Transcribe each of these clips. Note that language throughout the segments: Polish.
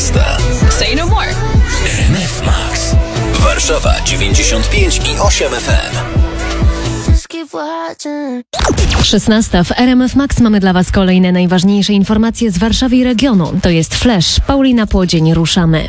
17. Say no more. RMF Max. Warszawa 95,8 FM. 16. W RMF Max mamy dla Was kolejne najważniejsze informacje z Warszawy i regionu. To jest Flash. Paulina Płodzień, ruszamy.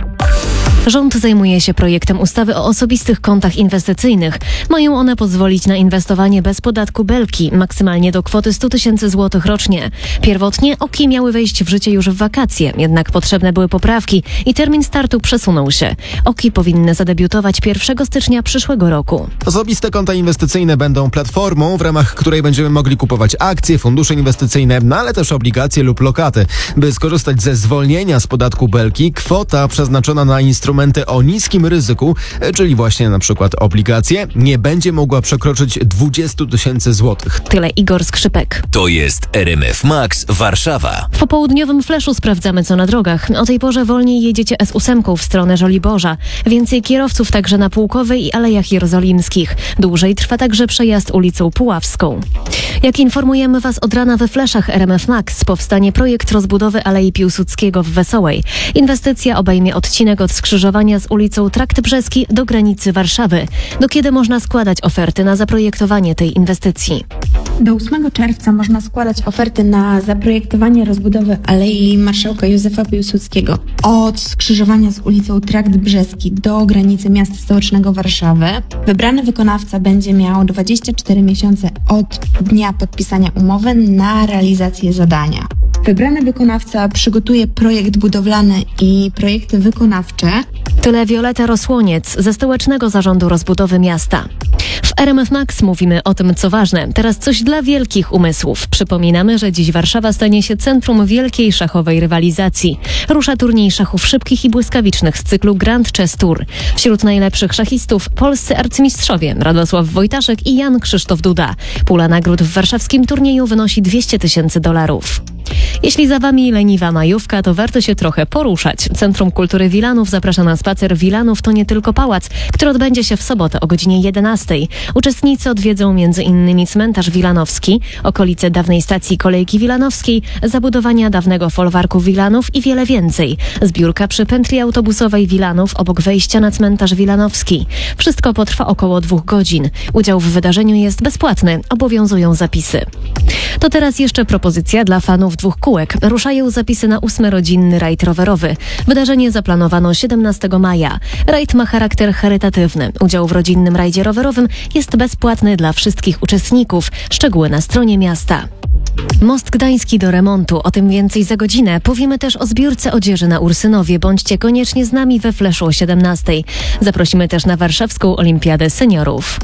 Rząd zajmuje się projektem ustawy o osobistych kontach inwestycyjnych. Mają one pozwolić na inwestowanie bez podatku belki, maksymalnie do kwoty 100 000 złotych rocznie. Pierwotnie OKI miały wejść w życie już w wakacje, jednak potrzebne były poprawki i termin startu przesunął się. OKI powinny zadebiutować 1 stycznia przyszłego roku. Osobiste konta inwestycyjne będą platformą, w ramach której będziemy mogli kupować akcje, fundusze inwestycyjne, ale też obligacje lub lokaty. By skorzystać ze zwolnienia z podatku belki, kwota przeznaczona na instrumenty o niskim ryzyku, czyli właśnie na przykład obligacje, nie będzie mogła przekroczyć 20 000 złotych. Tyle Igor Skrzypek. To jest RMF Max Warszawa. W popołudniowym flaszu sprawdzamy, co na drogach. O tej porze wolniej jedziecie S8 w stronę Żoliborza. Więcej kierowców także na Pułkowej i Alejach Jerozolimskich. Dłużej trwa także przejazd ulicą Puławską. Jak informujemy Was od rana we flashach RMF Max, powstanie projekt rozbudowy Alei Piłsudskiego w Wesołej. Inwestycja obejmie odcinek od skrzyżowania z ulicą Trakt Brzeski do granicy Warszawy. Do kiedy można składać oferty na zaprojektowanie tej inwestycji? Do 8 czerwca można składać oferty na zaprojektowanie rozbudowy Alei Marszałka Józefa Piłsudskiego od skrzyżowania z ulicą Trakt Brzeski do granicy miasta stołecznego Warszawy. Wybrany wykonawca będzie miał 24 miesiące od dnia podpisania umowy na realizację zadania. Wybrany wykonawca przygotuje projekt budowlany i projekty wykonawcze. Tyle Wioleta Rosłoniec ze Stołecznego Zarządu Rozbudowy Miasta. W RMF Max mówimy o tym, co ważne. Teraz coś dla wielkich umysłów. Przypominamy, że dziś Warszawa stanie się centrum wielkiej szachowej rywalizacji. Rusza turniej szachów szybkich i błyskawicznych z cyklu Grand Chess Tour. Wśród najlepszych szachistów polscy arcymistrzowie Radosław Wojtaszek i Jan Krzysztof Duda. Pula nagród w warszawskim turnieju wynosi $200 000. Jeśli za Wami leniwa majówka, to warto się trochę poruszać. Centrum Kultury Wilanów zaprasza na spacer Wilanów to nie tylko pałac, który odbędzie się w sobotę o godzinie 11. Uczestnicy odwiedzą m.in. cmentarz wilanowski, okolice dawnej stacji kolejki wilanowskiej, zabudowania dawnego folwarku Wilanów i wiele więcej. Zbiórka przy pętli autobusowej Wilanów obok wejścia na cmentarz wilanowski. Wszystko potrwa około 2 godzin. Udział w wydarzeniu jest bezpłatny, obowiązują zapisy. To teraz jeszcze propozycja dla fanów 2 kółek. Ruszają zapisy na 8. rodzinny rajd rowerowy. Wydarzenie zaplanowano 17 maja. Rajd ma charakter charytatywny. Udział w rodzinnym rajdzie rowerowym jest bezpłatny dla wszystkich uczestników. Szczegóły na stronie miasta. Most Gdański do remontu. O tym więcej za godzinę. Powiemy też o zbiórce odzieży na Ursynowie. Bądźcie koniecznie z nami we flashu o 17. Zaprosimy też na warszawską Olimpiadę Seniorów.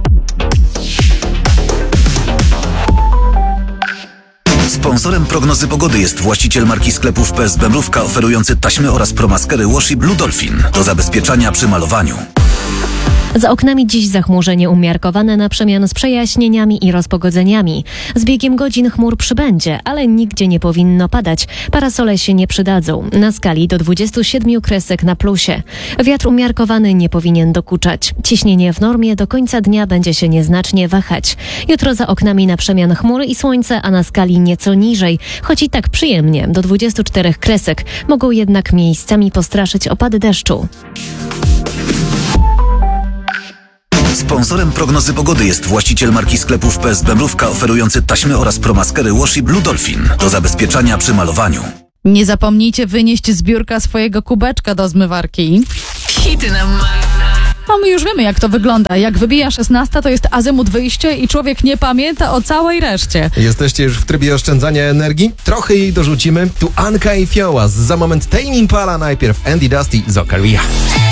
Sponsorem prognozy pogody jest właściciel marki sklepów PSB Mrówka oferujący taśmy oraz promaskery Washi Blue Dolphin do zabezpieczania przy malowaniu. Za oknami dziś zachmurzenie umiarkowane na przemian z przejaśnieniami i rozpogodzeniami. Z biegiem godzin chmur przybędzie, ale nigdzie nie powinno padać. Parasole się nie przydadzą. Na skali do 27 kresek na plusie. Wiatr umiarkowany nie powinien dokuczać. Ciśnienie w normie do końca dnia będzie się nieznacznie wahać. Jutro za oknami na przemian chmury i słońce, a na skali nieco niżej. Choć i tak przyjemnie, do 24 kresek. Mogą jednak miejscami postraszyć opady deszczu. Sponsorem prognozy pogody jest właściciel marki sklepów PSB Mrówka oferujący taśmy oraz promaskery Washi Blue Dolphin do zabezpieczania przy malowaniu. Nie zapomnijcie wynieść z biurka swojego kubeczka do zmywarki. Hity na No my już wiemy, jak to wygląda. Jak wybija 16, to jest azymut wyjście i człowiek nie pamięta o całej reszcie. Jesteście już w trybie oszczędzania energii? Trochę jej dorzucimy. Tu Anka i Fioła. Za moment Tame Impala, najpierw Andy Dusty z Okaria.